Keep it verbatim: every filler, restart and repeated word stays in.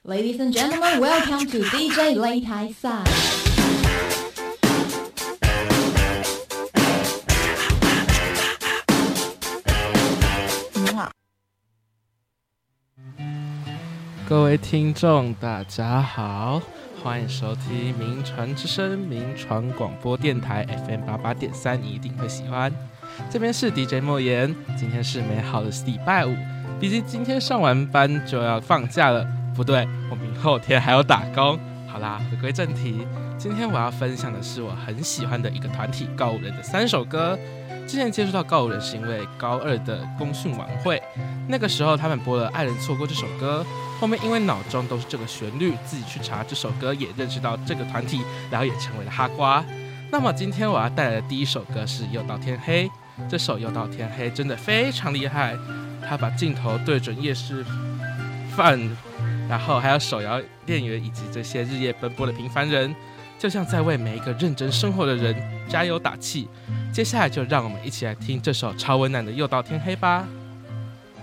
Ladies and gentlemen, welcome to D J 擂台赛。 各位听众，大家好，欢迎收听名传之声名传广播电台 F M 八八点三，你一定会喜欢。这边是 D J 莫言，今天是美好的礼拜五，毕竟今天上完班就要放假了。不对，我明后天还要打工。好啦，回归正题，今天我要分享的是我很喜欢的一个团体告五人的三首歌。之前接触到告五人是因为高二的公训晚会，那个时候他们播了《爱人错过》这首歌，后面因为脑中都是这个旋律，自己去查这首歌，也认识到这个团体，然后也成为了哈瓜。那么今天我要带来的第一首歌是《又到天黑》，这首《又到天黑》真的非常厉害，他把镜头对准夜市贩，然后还有手摇店员以及这些日夜奔波的平凡人，就像在为每一个认真生活的人加油打气。接下来就让我们一起来听这首超温暖的《又到天黑》吧。